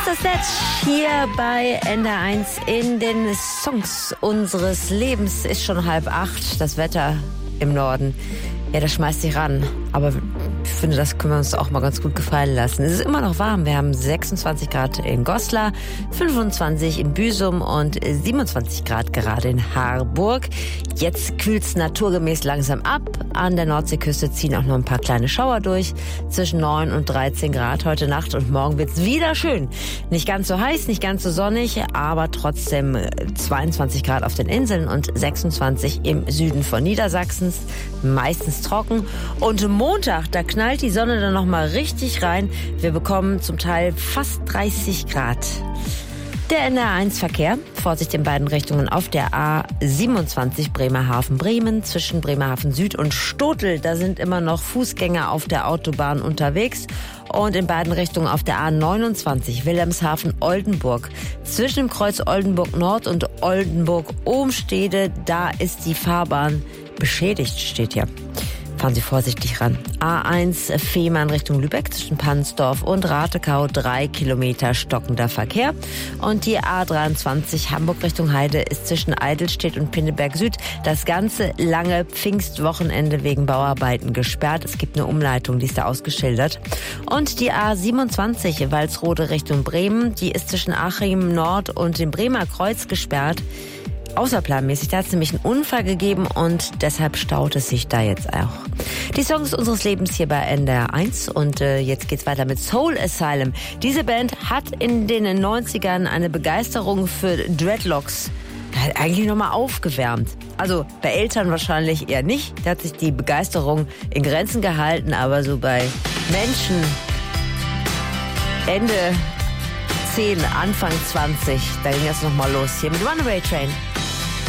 Das Netz hier bei NDR1 in den Songs unseres Lebens. Ist schon 7:30. Das Wetter im Norden, ja, das schmeißt sich ran. Aber ich finde, das können wir uns auch mal ganz gut gefallen lassen. Es ist immer noch warm. Wir haben 26 Grad in Goslar, 25 in Büsum und 27 Grad gerade in Harburg. Jetzt kühlt es naturgemäß langsam ab. An der Nordseeküste ziehen auch noch ein paar kleine Schauer durch. Zwischen 9 und 13 Grad heute Nacht und morgen wird es wieder schön. Nicht ganz so heiß, nicht ganz so sonnig, aber trotzdem 22 Grad auf den Inseln und 26 im Süden von Niedersachsens. Meistens trocken. Und Montag, da knallt die Sonne dann nochmal richtig rein. Wir bekommen zum Teil fast 30 Grad. Der NDR1-Verkehr, Vorsicht in beiden Richtungen auf der A27 Bremerhaven-Bremen zwischen Bremerhaven Süd und Stotel. Da sind immer noch Fußgänger auf der Autobahn unterwegs. Und in beiden Richtungen auf der A29 Wilhelmshaven-Oldenburg. Zwischen dem Kreuz Oldenburg Nord und Oldenburg-Ohmstede, da ist die Fahrbahn beschädigt, steht hier. Fahren Sie vorsichtig ran. A1 Fehmarn Richtung Lübeck zwischen Pansdorf und Ratekau 3 Kilometer stockender Verkehr. Und die A23 Hamburg Richtung Heide ist zwischen Eidelstedt und Pinneberg Süd das ganze lange Pfingstwochenende wegen Bauarbeiten gesperrt. Es gibt eine Umleitung, die ist da ausgeschildert. Und die A27 Walsrode Richtung Bremen, die ist zwischen Achim Nord und dem Bremer Kreuz gesperrt. Außerplanmäßig, da hat es nämlich einen Unfall gegeben und deshalb staut es sich da jetzt auch. Die Songs unseres Lebens hier bei NDR1 und jetzt geht's weiter mit Soul Asylum. Diese Band hat in den 90ern eine Begeisterung für Dreadlocks eigentlich nochmal aufgewärmt. Also bei Eltern wahrscheinlich eher nicht. Da hat sich die Begeisterung in Grenzen gehalten, aber so bei Menschen Ende 10, Anfang 20, da ging das nochmal los hier mit Runaway Train.